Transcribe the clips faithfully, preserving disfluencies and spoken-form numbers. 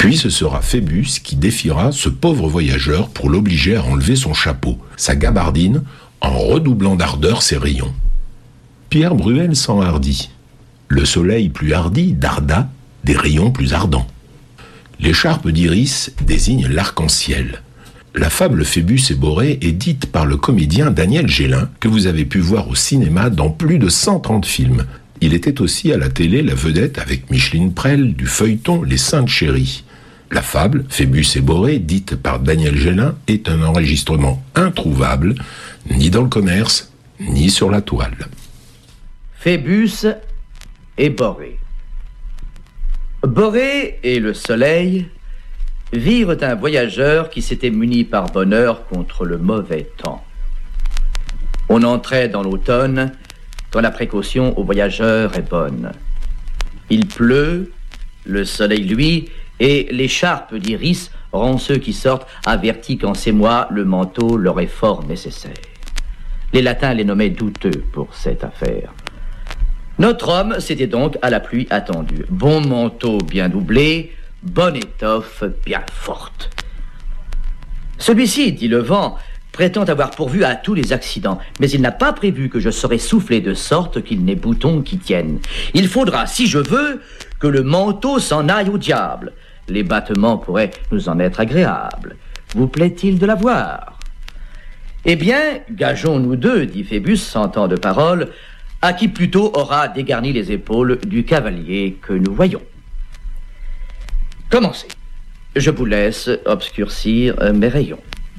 Puis ce sera Phébus qui défiera ce pauvre voyageur pour l'obliger à enlever son chapeau, sa gabardine, en redoublant d'ardeur ses rayons. Pierre Bruel s'enhardit. Le soleil plus hardi darda des rayons plus ardents. L'écharpe d'Iris désigne l'arc-en-ciel. La fable Phébus et Borée est dite par le comédien Daniel Gélin, que vous avez pu voir au cinéma dans plus de cent trente films. Il était aussi à la télé la vedette avec Micheline Prel du feuilleton Les Saintes Chéries. La fable Phébus et Borée, dite par Daniel Gélin, est un enregistrement introuvable, ni dans le commerce, ni sur la toile. Phébus et Borée. Borée et le soleil virent un voyageur qui s'était muni par bonheur contre le mauvais temps. On entrait dans l'automne, quand la précaution au voyageur est bonne. Il pleut, le soleil lui, et l'écharpe d'Iris rend ceux qui sortent avertis qu'en ces mois, le manteau leur est fort nécessaire. Les latins les nommaient douteux pour cette affaire. Notre homme, c'était donc à la pluie attendue. Bon manteau bien doublé, bonne étoffe bien forte. Celui-ci, dit le vent, prétend avoir pourvu à tous les accidents, mais il n'a pas prévu que je serai soufflé de sorte qu'il n'ait bouton qui tienne. Il faudra, si je veux, que le manteau s'en aille au diable. Les battements pourraient nous en être agréables. Vous plaît-il de la voir? Eh bien, gageons nous deux, dit Phébus, sans tant de paroles, à qui plutôt aura dégarni les épaules du cavalier que nous voyons. Commencez. Je vous laisse obscurcir mes rayons.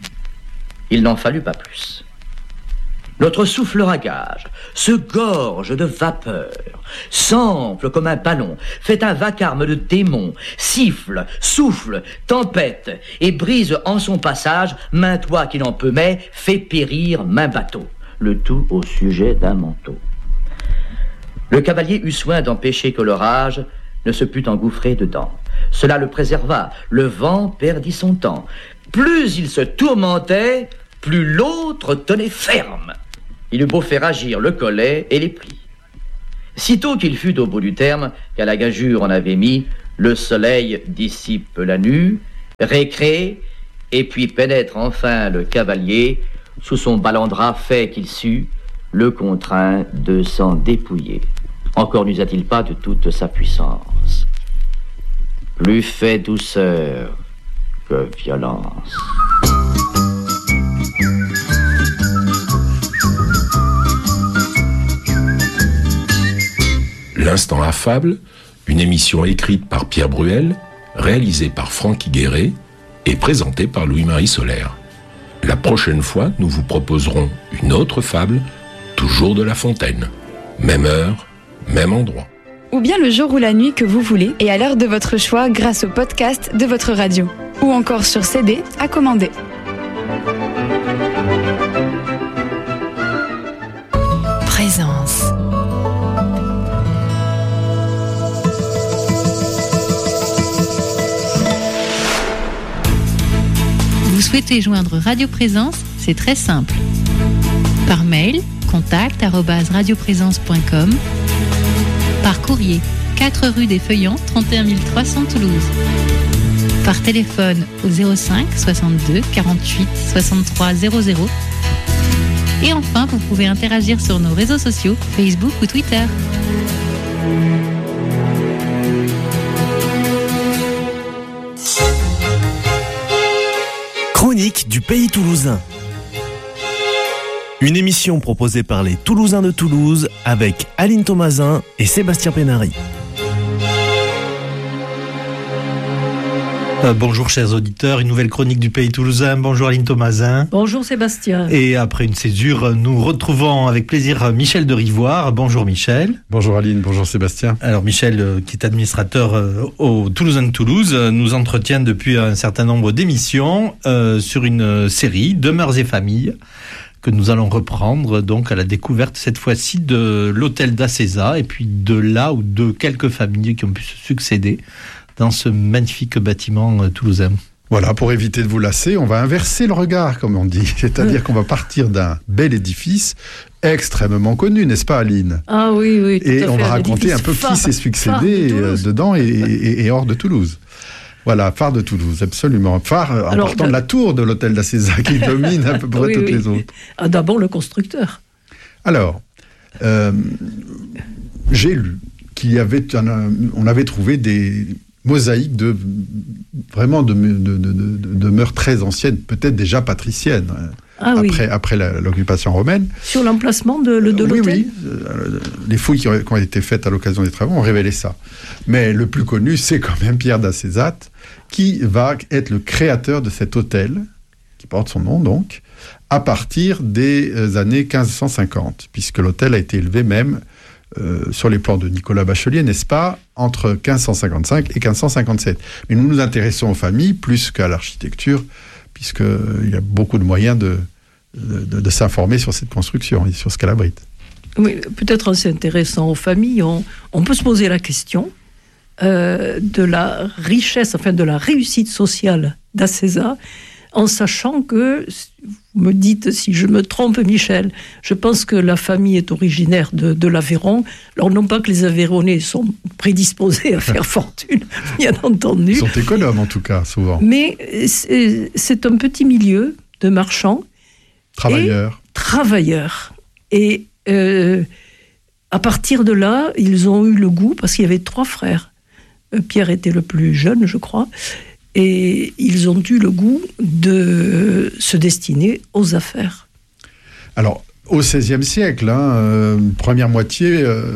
Il n'en fallut pas plus. Notre souffleur à gage se gorge de vapeur, s'enfle comme un ballon, fait un vacarme de démon, siffle, souffle, tempête, et brise en son passage maint toit qui n'en peut mais fait périr maint bateau, le tout au sujet d'un manteau. Le cavalier eut soin d'empêcher que l'orage ne se pût engouffrer dedans. Cela le préserva, le vent perdit son temps. Plus il se tourmentait, plus l'autre tenait ferme. Il eut beau faire agir le collet et les plis. Sitôt qu'il fut au bout du terme, qu'à la gageure on avait mis, le soleil dissipe la nue, récrée, et puis pénètre enfin le cavalier, sous son balandras fait qu'il sut, le contraint de s'en dépouiller. Encore n'usa-t-il pas de toute sa puissance. Plus fait douceur que violence. L'Instant affable, une émission écrite par Pierre Bruel, réalisée par Franck Higueret et présentée par Louis-Marie Solaire. La prochaine fois, nous vous proposerons une autre fable, toujours de La Fontaine. Même heure, même endroit. Ou bien le jour ou la nuit que vous voulez et à l'heure de votre choix grâce au podcast de votre radio. Ou encore sur C D à commander. Présence. Vous souhaitez joindre Radio Présence? C'est très simple. Par mail, contact arobase radioprésence point com. Par courrier, quatre rue des Feuillants, trente et un mille trois cents Toulouse. Par téléphone au zéro cinq soixante-deux quarante-huit soixante-trois zéro zéro. Et enfin, vous pouvez interagir sur nos réseaux sociaux, Facebook ou Twitter. Chronique du Pays Toulousain. Une émission proposée par les Toulousains de Toulouse avec Aline Thomasin et Sébastien Pénary. Euh, bonjour chers auditeurs, une nouvelle chronique du Pays Toulousain. Bonjour Aline Thomasin. Bonjour Sébastien. Et après une césure, nous retrouvons avec plaisir Michel de Rivoire. Bonjour Michel. Bonjour Aline, bonjour Sébastien. Alors Michel, euh, qui est administrateur euh, au Toulousain de Toulouse, euh, nous entretient depuis un certain nombre d'émissions euh, sur une euh, série, Demeures et familles, que nous allons reprendre donc à la découverte cette fois-ci de l'hôtel d'Acéza et puis de là ou de quelques familles qui ont pu se succéder dans ce magnifique bâtiment euh, toulousain. Voilà, pour éviter de vous lasser, on va inverser le regard, comme on dit. C'est-à-dire qu'on va partir d'un bel édifice extrêmement connu, n'est-ce pas Aline? Ah oui, oui, tout Et à on fait, va raconter un peu qui s'est succédé dedans et, et, et hors de Toulouse. Voilà, phare de Toulouse, absolument. Phare en Alors, partant de... de la tour de l'hôtel d'Acézat qui domine à peu près oui, toutes oui. les autres. Ah, d'abord le constructeur. Alors, euh, j'ai lu qu'il y avait, un, on avait trouvé des mosaïques de vraiment de, de, de, de, de mœurs très anciennes, peut-être déjà patriciennes. Ah, après, oui. après la, l'occupation romaine. Sur l'emplacement de, de oui, l'hôtel. Oui, euh, les fouilles qui ont, qui ont été faites à l'occasion des travaux ont révélé ça. Mais le plus connu, c'est quand même Pierre d'Acézat, qui va être le créateur de cet hôtel, qui porte son nom donc, à partir des années quinze cent cinquante, puisque l'hôtel a été élevé même euh, sur les plans de Nicolas Bachelier, n'est-ce pas, entre quinze cent cinquante-cinq et quinze cent cinquante-sept. Mais nous nous intéressons aux familles plus qu'à l'architecture, puisqu'il y a beaucoup de moyens de, de, de, de s'informer sur cette construction et sur ce qu'elle abrite. Oui, peut-être en s'intéressant aux familles, on, on peut se poser la question euh, de la richesse, enfin de la réussite sociale d'Acézat, en sachant que, vous me dites si je me trompe, Michel, je pense que la famille est originaire de, de l'Aveyron. Alors non pas que les Aveyronnais sont prédisposés à faire fortune, bien entendu. Ils sont économes en tout cas, souvent. Mais c'est, c'est un petit milieu de marchands. Travailleurs. Et travailleurs. Et euh, à partir de là, ils ont eu le goût, parce qu'il y avait trois frères. Pierre était le plus jeune, je crois. Et ils ont eu le goût de se destiner aux affaires. Alors, au seizième siècle, hein, euh, première moitié, euh,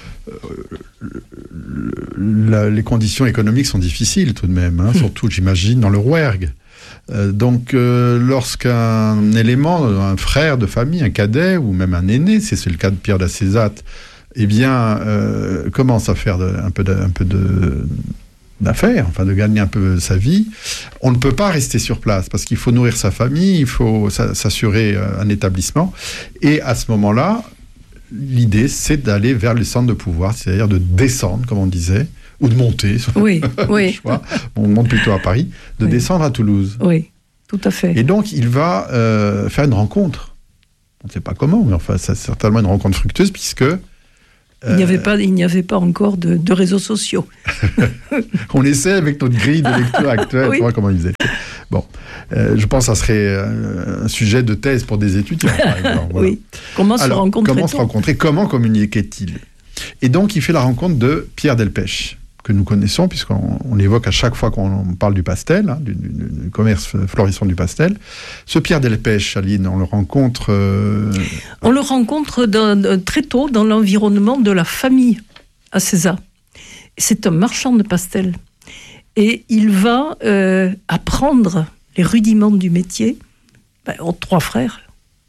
la, les conditions économiques sont difficiles tout de même, hein, mmh. surtout, j'imagine, dans le Rouergue. Euh, donc, euh, lorsqu'un élément, un frère de famille, un cadet, ou même un aîné, c'est, c'est le cas de Pierre d'Acézat, eh bien, euh, commence à faire de, un peu de... Un peu de d'affaires, enfin de gagner un peu sa vie, on ne peut pas rester sur place parce qu'il faut nourrir sa famille, il faut s'assurer un établissement. Et à ce moment-là, l'idée, c'est d'aller vers les centres de pouvoir, c'est-à-dire de descendre, comme on disait, ou de monter. Oui, oui. Choix. On monte plutôt à Paris, de oui. descendre à Toulouse. Oui, tout à fait. Et donc, il va euh, faire une rencontre. On ne sait pas comment, mais enfin, c'est certainement une rencontre fructueuse puisque Il n'y avait pas, il n'y avait pas encore de, de réseaux sociaux. On essaie avec notre grille de lecture actuelle, oui. voir comment ils étaient. Bon, euh, je pense que ça serait euh, un sujet de thèse pour des étudiants, par exemple. Voilà. Oui. Comment se rencontrer Comment se rencontrer, comment communiquait-il ? Et donc, il fait la rencontre de Pierre Delpech, que nous connaissons, puisqu'on on évoque à chaque fois qu'on parle du pastel, hein, du, du, du commerce florissant du pastel. Ce Pierre Delpech, Aline, on le rencontre... Euh... On le rencontre dans, très tôt dans l'environnement de la famille Acézat. C'est un marchand de pastel. Et il va euh, apprendre les rudiments du métier ben, aux trois frères.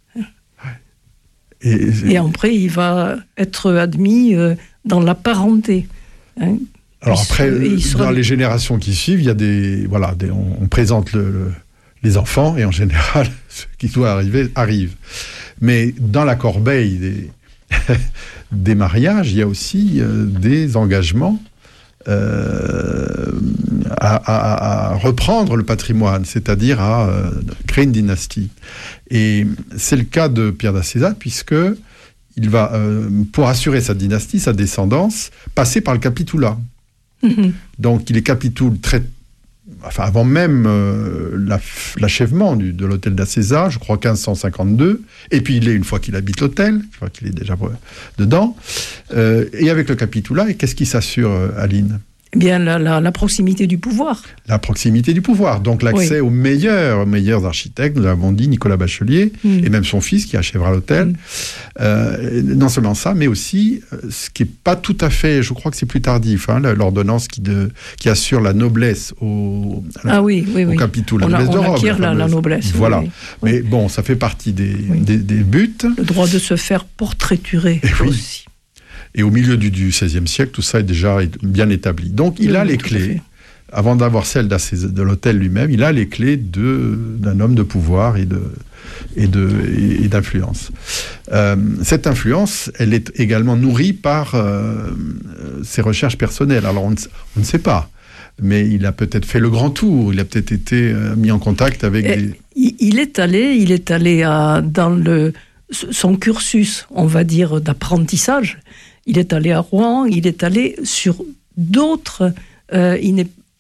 Et, et après, il va être admis euh, dans la parenté. Hein. Alors après, sera... dans les générations qui suivent, il y a des, voilà, des, on, on présente le, le, les enfants et en général, ce qui doit arriver arrive. Mais dans la corbeille des, des mariages, il y a aussi euh, des engagements euh, à, à, à reprendre le patrimoine, c'est-à-dire à euh, créer une dynastie. Et c'est le cas de Pierre d'Acézat puisque il va, euh, pour assurer sa dynastie, sa descendance, passer par le capitoulat. Mmh. Donc il est capitoule très, enfin avant même euh, la, l'achèvement du, de l'hôtel d'Acézat, je crois quinze cent cinquante-deux, et puis il est une fois qu'il habite l'hôtel, je crois qu'il est déjà dedans, euh, et avec le capitoulat, et qu'est-ce qui s'assure, Aline ? Eh bien, la, la, la proximité du pouvoir. La proximité du pouvoir, donc l'accès oui. aux meilleurs, aux meilleurs architectes, nous l'avons dit, Nicolas Bachelier, mmh. et même son fils qui achèvera l'hôtel. Mmh. Euh, non seulement ça, mais aussi, ce qui n'est pas tout à fait, je crois que c'est plus tardif, hein, l'ordonnance qui, de, qui assure la noblesse au, ah oui, oui, au oui. capitule, la on noblesse a, de on Rome. acquiert la, la noblesse. Voilà. Oui, oui. Mais bon, ça fait partie des, oui. des, des buts. Le droit de se faire portraiturer et oui. aussi. Et au milieu du, du seizième siècle, tout ça est déjà bien établi. Donc, il oui, a les clés, avant d'avoir celle de l'hôtel lui-même, il a les clés de, d'un homme de pouvoir et, de, et, de, et d'influence. Euh, cette influence, elle est également nourrie par euh, ses recherches personnelles. Alors, on ne, on ne sait pas, mais il a peut-être fait le grand tour, il a peut-être été euh, mis en contact avec et des... Il est allé, il est allé à, dans le, son cursus, on va dire, d'apprentissage. Il est allé à Rouen, il est allé sur d'autres... Euh, il n'est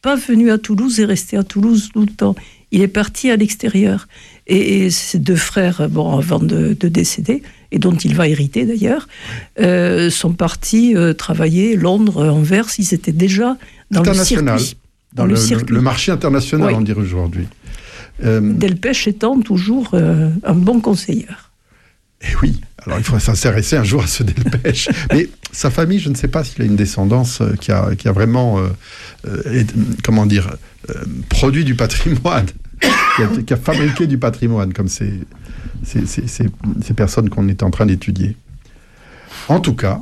pas venu à Toulouse et resté à Toulouse tout le temps. Il est parti à l'extérieur. Et, et ses deux frères, bon, avant de, de décéder, et dont il va hériter d'ailleurs, euh, sont partis euh, travailler Londres, Anvers. Ils étaient déjà dans le circuit. Dans, dans le, le, le marché international, oui. On dirait aujourd'hui. Euh, Delpech étant toujours euh, un bon conseiller. Et oui, alors il faudrait s'intéresser un jour à ce Delpech. Mais sa famille, je ne sais pas s'il a une descendance qui a, qui a vraiment, euh, euh, comment dire, euh, produit du patrimoine, qui, a, qui a fabriqué du patrimoine, comme ces, ces, ces, ces, ces personnes qu'on est en train d'étudier. En tout cas,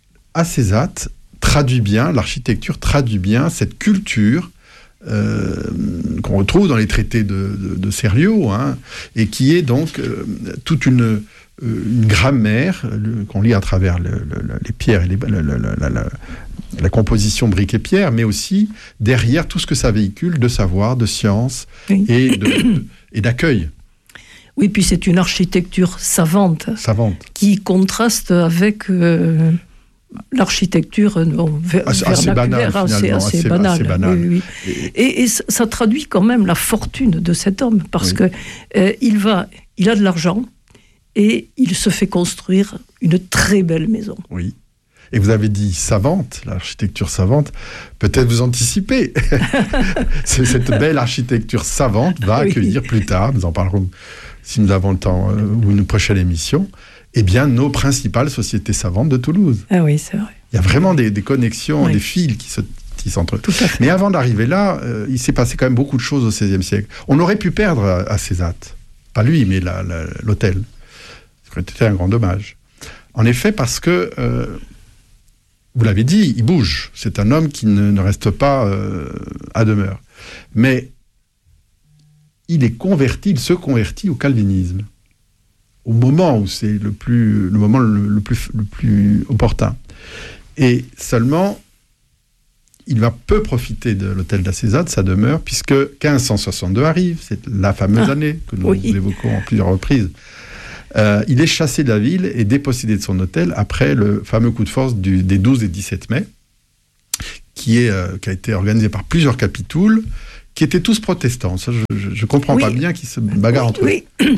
Acézat traduit bien, l'architecture traduit bien cette culture Euh, qu'on retrouve dans les traités de, de, de Serlio, hein, et qui est donc euh, toute une, euh, une grammaire le, qu'on lit à travers le, le, les pierres et les, le, le, la, la, la composition briques et pierres, mais aussi derrière tout ce que ça véhicule de savoir, de science, oui. et, de, de, et d'accueil. Oui, puis c'est une architecture savante, savante. Qui contraste avec... Euh l'architecture bon, assez, assez banale, assez, assez, assez banale. Assez banale. Oui, oui. Et, et ça traduit quand même la fortune de cet homme, parce oui. que euh, il va, il a de l'argent et il se fait construire une très belle maison. Oui. Et vous avez dit savante, l'architecture savante. Peut-être vous anticipez. Cette belle architecture savante va oui. accueillir plus tard, nous en parlerons si nous avons le temps euh, ou une prochaine émission. Eh bien, nos principales sociétés savantes de Toulouse. Ah oui, c'est vrai. Il y a vraiment des, des connexions, oui. des fils qui se tissent entre eux. Mais avant d'arriver là, euh, il s'est passé quand même beaucoup de choses au seizième siècle. On aurait pu perdre Acézat. Pas lui, mais la, la, l'hôtel. Ça aurait été un grand dommage. En effet, parce que, euh, vous l'avez dit, il bouge. C'est un homme qui ne, ne reste pas euh, à demeure. Mais il est converti, il se convertit au calvinisme. Au moment où c'est le plus le moment le, le plus le plus opportun, et seulement il va peu profiter de l'hôtel d'Acézat, de sa demeure, puisque quinze cent soixante-deux arrive, c'est la fameuse ah, année que nous oui. évoquons en plusieurs reprises. Euh, il est chassé de la ville et dépossédé de son hôtel après le fameux coup de force du, des douze et dix-sept mai, qui est euh, qui a été organisé par plusieurs capitouls, qui étaient tous protestants. Ça, je ne comprends oui. pas bien qu'ils se bagarrent entre oui. eux.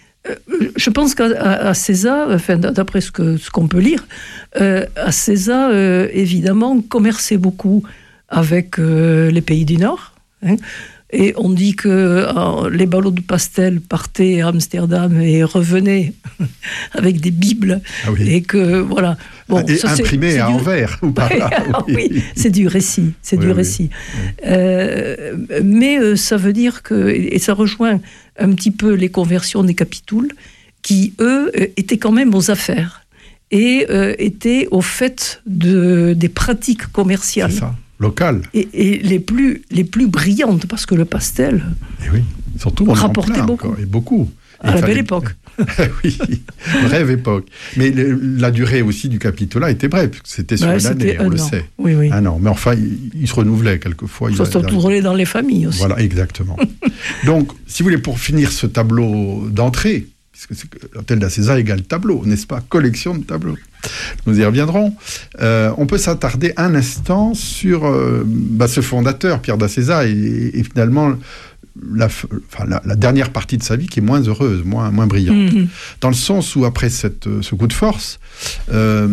Je pense qu'à Acézat, enfin, d'après ce, que, ce qu'on peut lire, euh, Acézat, euh, évidemment, commerçait beaucoup avec euh, les pays du Nord. Hein, et on dit que euh, les ballots de pastel partaient à Amsterdam et revenaient avec des bibles. Ah oui. Et que, voilà. Bon, et ça, imprimés c'est, c'est à du... Anvers, ou par là. Oui. oui, c'est du récit. C'est oui, du oui. récit. Oui. Euh, mais euh, ça veut dire que, et ça rejoint un petit peu les conversions des capitouls, qui, eux, étaient quand même aux affaires et euh, étaient au fait de, des pratiques commerciales. C'est ça, locales. Et, et les, plus, les plus brillantes, parce que le pastel et oui. Surtout, on rapportait en beaucoup. Encore, et beaucoup. À la fallait... belle époque. Oui, brève époque. Mais le, la durée aussi du capitolat était brève, c'était sur ouais, une année, on le an. sait. Oui, oui. Un an. Mais enfin, il, il se renouvelait quelquefois. Ça se tournait dans les familles aussi. Voilà, exactement. Donc, si vous voulez, pour finir ce tableau d'entrée, puisque c'est, l'hôtel d'Acézat égale tableau, n'est-ce pas? Collection de tableaux. Nous y reviendrons. Euh, on peut s'attarder un instant sur euh, bah, ce fondateur, Pierre d'Acézat, et, et finalement... La, enfin, la, la dernière partie de sa vie qui est moins heureuse, moins, moins brillante. Mmh. Dans le sens où, après cette, ce coup de force, euh,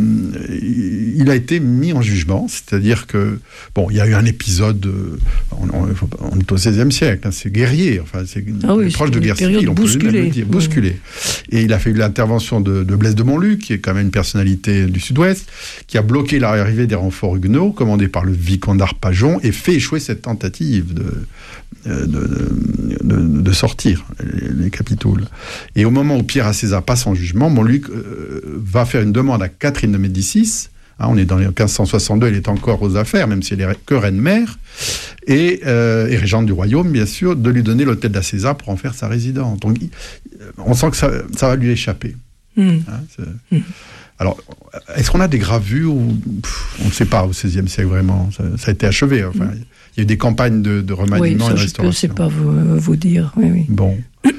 il a été mis en jugement, c'est-à-dire que, bon, il y a eu un épisode, on, on, on est au seizième siècle, hein, c'est guerrier, enfin, c'est ah oui, proche de guerre civile, on peut le dire, bousculé. Mmh. Et il a fait l'intervention de, de Blaise de Montluc, qui est quand même une personnalité du Sud-Ouest, qui a bloqué l'arrivée des renforts huguenots, commandés par le vicomte d'Arpajon, et fait échouer cette tentative de... De, de, de, de sortir les, les capitouls. Et au moment où Pierre Acézat passe en jugement, Montluc euh, va faire une demande à Catherine de Médicis. Hein, on est dans les quinze cent soixante-deux, elle est encore aux affaires, même si elle est que reine-mère, et, euh, et régente du royaume, bien sûr, de lui donner l'hôtel d'Acézat pour en faire sa résidence. Donc, on sent que ça, ça va lui échapper. Mmh. Hein, mmh. Alors, est-ce qu'on a des gravures ou, pff, on ne sait pas, au seizième siècle, vraiment. Ça, ça a été achevé. Enfin, mmh. Il y a eu des campagnes de, de remaniement oui, ça, et de restauration. Je ne sais pas vous, vous dire. Oui, oui. Bon.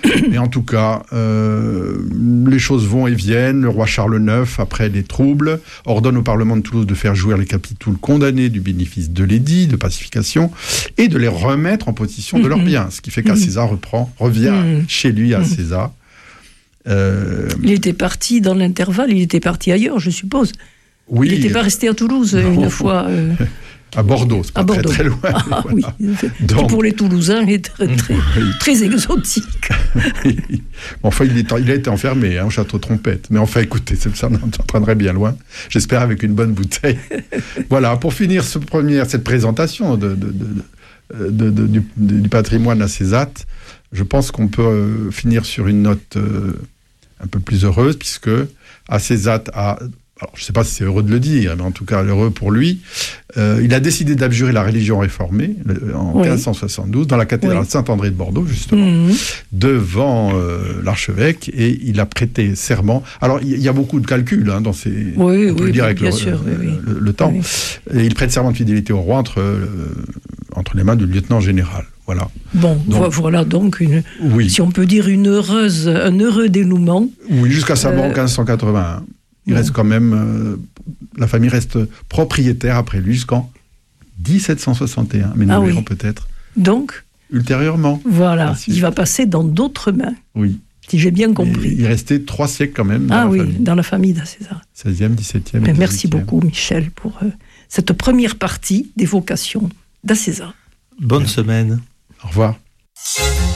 Mais en tout cas, euh, les choses vont et viennent. Le roi Charles neuf, après les troubles, ordonne au Parlement de Toulouse de faire jouir les capitouls condamnés du bénéfice de l'édit, de pacification, et de les remettre en possession de leurs biens. Ce qui fait qu'Acézat reprend, revient mmh. chez lui à Acézat. Euh... Il était parti dans l'intervalle, il était parti ailleurs, je suppose. Oui. Il n'était pas resté à Toulouse non. une fois. Euh... À Bordeaux, c'est pas à très, Bordeaux. très loin. Ah, voilà. Oui. Donc... Qui pour les Toulousains est très, très, oui. très exotique. Oui. Enfin, il, est, il a été enfermé hein, au château Trompette. Mais enfin, écoutez, ça n'entraînerait bien loin. J'espère avec une bonne bouteille. Voilà, pour finir ce premier, cette présentation de, de, de, de, de, du, du patrimoine Acézat, je pense qu'on peut euh, finir sur une note euh, un peu plus heureuse, puisque Acézat a... Alors, je ne sais pas si c'est heureux de le dire, mais en tout cas, heureux pour lui. Euh, il a décidé d'abjurer la religion réformée le, en oui. quinze cent soixante-douze, dans la cathédrale oui. Saint-André de Bordeaux, justement, mmh. devant euh, l'archevêque, et il a prêté serment. Alors, il y, y a beaucoup de calculs hein, dans ces... Oui, on peut oui, le dire avec bien le, sûr, le, oui, oui. le, le temps. Oui. Et il prête serment de fidélité au roi entre, euh, entre les mains du lieutenant général. Voilà. Bon, donc, voilà donc, une, oui. si on peut dire, une heureuse, un heureux dénouement. Oui, jusqu'à sa mort en euh... quinze cent quatre-vingt-un. Il bon. reste quand même, euh, la famille reste propriétaire après lui jusqu'en dix-sept cent soixante et un, mais nous ah verrons oui. peut-être. Donc ultérieurement. Voilà, ensuite. Il va passer dans d'autres mains. Oui. Si j'ai bien compris. Et il restait trois siècles quand même dans ah la oui, famille. dans la famille d'Acézat. seizième, dix-septième. Mais merci beaucoup, Michel, pour euh, cette première partie des vocations d'Acézat. Bonne Bien. semaine. Au revoir.